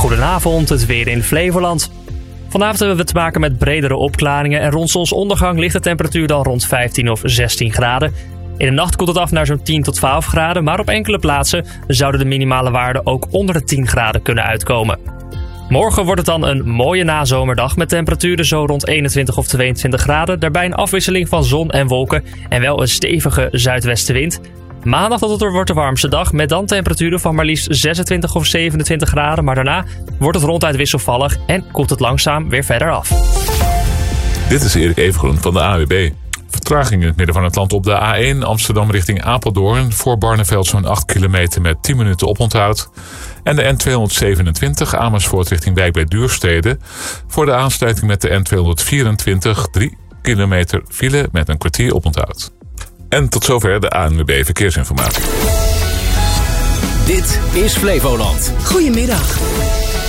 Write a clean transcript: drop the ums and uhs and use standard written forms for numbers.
Goedenavond, het weer in Flevoland. Vanavond hebben we te maken met bredere opklaringen en rond zonsondergang ligt de temperatuur dan rond 15 of 16 graden. In de nacht koelt het af naar zo'n 10 tot 12 graden, maar op enkele plaatsen zouden de minimale waarden ook onder de 10 graden kunnen uitkomen. Morgen wordt het dan een mooie nazomerdag met temperaturen zo rond 21 of 22 graden. Daarbij een afwisseling van zon en wolken en wel een stevige zuidwestenwind. Maandag wordt de warmste dag met dan temperaturen van maar liefst 26 of 27 graden. Maar daarna wordt het ronduit wisselvallig en koelt het langzaam weer verder af. Dit is Erik Evengroen van de AWB. Vertraging in het midden van het land op de A1 Amsterdam richting Apeldoorn. Voor Barneveld zo'n 8 kilometer met 10 minuten oponthoud. En de N227 Amersfoort richting Wijk bij Duurstede. Voor de aansluiting met de N224 3 kilometer file met een kwartier oponthoud. En tot zover de ANWB Verkeersinformatie. Dit is Flevoland. Goedemiddag.